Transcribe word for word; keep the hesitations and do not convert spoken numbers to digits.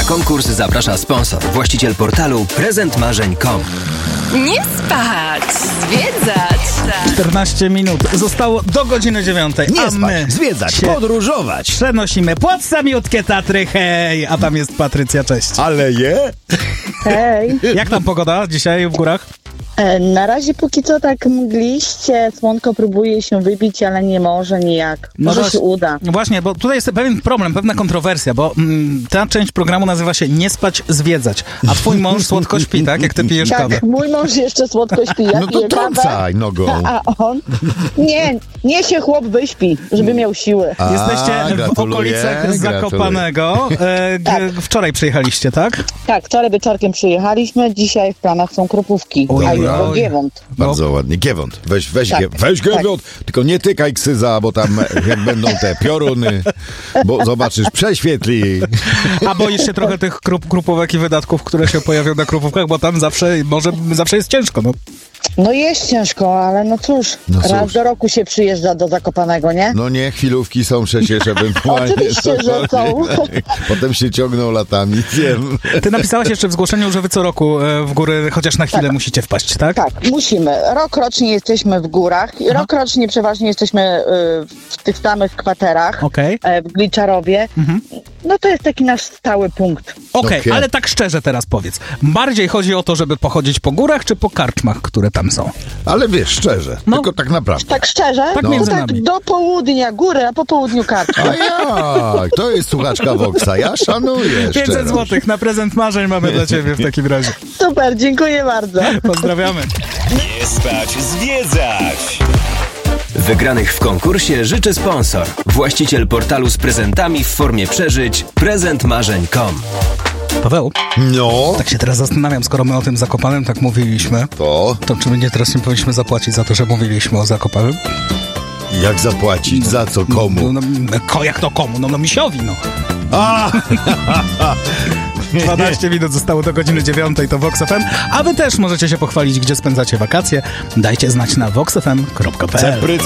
konkurs zaprasza sponsor, właściciel portalu prezent marzeń kropka com. Nie spać, zwiedzać. czternaście minut. Zostało do godziny dziewiątej. Nie a spać, my zwiedzać, się podróżować. Przenosimy pod samiutkie Tatry, hej! A tam jest Patrycja, cześć. Ale je? Hej. Jak tam pogoda dzisiaj w górach? E, na razie póki co tak mgliście, słonko próbuje się wybić, ale nie może nijak. No Może właśnie- się uda. Właśnie, bo tutaj jest pewien problem, pewna kontrowersja, bo mm, ta część programu nazywa się Nie spać, zwiedzać, a twój mąż słodko śpi, tak? Jak ty pijesz kawę. Tak, mój mąż jeszcze słodko śpi, ja No to piję kawę, trącaj nogą. a on... Nie, nie się chłop wyśpi, żeby miał siły. A, Jesteście w gratuluję, okolicach gratuluję. Zakopanego. E, g- Tak. Wczoraj przyjechaliście, tak? Tak, wczoraj wieczorkiem przyjechaliśmy, dzisiaj w planach są Kropówki, Oj, a oj, jutro oj. Giewont. Bardzo ładnie. Giewont. Weź, weź, Tak, gie, weź tak. Giewont, tylko nie tykaj ksyza, bo tam jak będą te pioruny, bo zobaczysz, prześwietli. A boisz się trochę tych krup, krupówek i wydatków, które się pojawią na krupówkach, bo tam zawsze, może, zawsze jest ciężko, no. No jest ciężko, ale no cóż, No cóż. raz do roku się przyjeżdża do Zakopanego, nie? No nie, chwilówki są przecież ewentualnie. Oczywiście, że są. Potem się ciągną latami, wiem. Ty napisałaś jeszcze w zgłoszeniu, że wy co roku e, w góry chociaż na chwilę musicie wpaść, tak? Tak, musimy. Rok rocznie jesteśmy w górach. i Rok rocznie przeważnie jesteśmy y, w tych samych kwaterach. Okej. e, W Gliczarowie. No to jest taki nasz stały punkt. Okej, Okej. ale tak szczerze teraz powiedz. Bardziej chodzi o to, żeby pochodzić po górach, czy po karczmach, które tam są? Ale wiesz, szczerze, No. tylko tak naprawdę. Tak szczerze? Tak to między tak nami. do południa góry, a po południu karczma. A jak? To jest słuchaczka Voxa. Ja szanuję pięćset szczerość. złotych na prezent marzeń mamy dla ciebie w takim razie. Super, dziękuję bardzo. Pozdrawiamy. Nie spać, zwiedzać. Wygranych w konkursie życzy sponsor, właściciel portalu z prezentami w formie przeżyć prezent marzeń kropka com. Paweł, No, tak się teraz zastanawiam, skoro my o tym Zakopanem tak mówiliśmy, to to czy my nie teraz nie powinniśmy zapłacić za to, że mówiliśmy o Zakopanem? jak zapłacić? Za co? Komu? No, no, ko, jak to komu? No, no misiowi, no. A! dwanaście minut zostało do godziny dziewiątej, to Vox F M, a wy też możecie się pochwalić, gdzie spędzacie wakacje. Dajcie znać na vox f m kropka p l. Ceprycy.